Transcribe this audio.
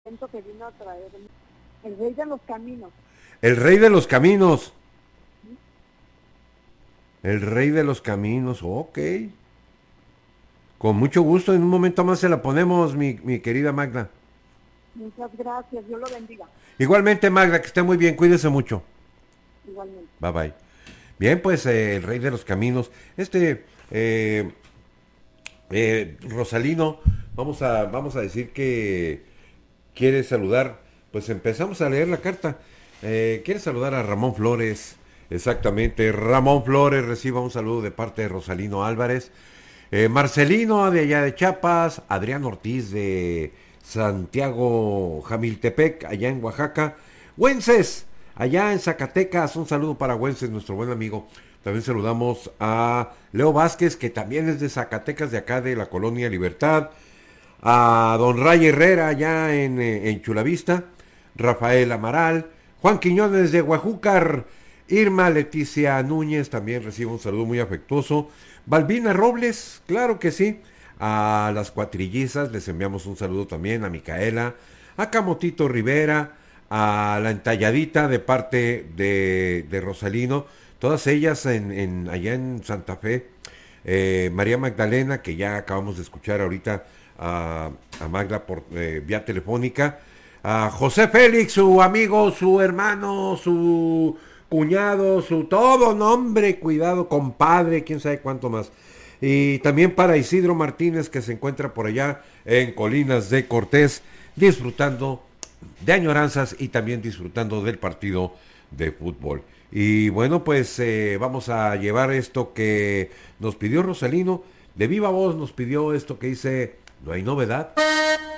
que vino a traer el rey de los caminos. El rey de los caminos. El rey de los caminos, ok. Con mucho gusto, en un momento más se la ponemos, mi querida Magda. Muchas gracias, Dios lo bendiga. Igualmente, Magda, que esté muy bien, cuídese mucho. Igualmente. Bye bye. Bien, pues el rey de los caminos. Rosalino, vamos a decir que quiere saludar. Pues empezamos a leer la carta. Quiere saludar a Ramón Flores. Exactamente, Ramón Flores reciba un saludo de parte de Rosalino Álvarez. Marcelino de allá de Chiapas, Adrián Ortiz de Santiago Jamiltepec, allá en Oaxaca, Güences, allá en Zacatecas, un saludo para Güences, nuestro buen amigo. También saludamos a Leo Vázquez, que también es de Zacatecas, de acá de la Colonia Libertad, a don Ray Herrera, allá en Chulavista, Rafael Amaral, Juan Quiñones de Huajúcar, Irma Leticia Núñez, también recibe un saludo muy afectuoso. Balbina Robles, claro que sí. A las cuatrillizas les enviamos un saludo también, a Micaela, a Camotito Rivera, a la entalladita de parte de Rosalino, todas ellas allá en Santa Fe. María Magdalena, que ya acabamos de escuchar ahorita a Magda por vía telefónica. A José Félix, su amigo, su hermano, su cuñado, su todo nombre, cuidado, compadre, quién sabe cuánto más. Y también para Isidro Martínez, que se encuentra por allá en Colinas de Cortés, disfrutando de añoranzas y también disfrutando del partido de fútbol. Y bueno, pues vamos a llevar esto que nos pidió Rosalino, de viva voz nos pidió esto que dice, no hay novedad.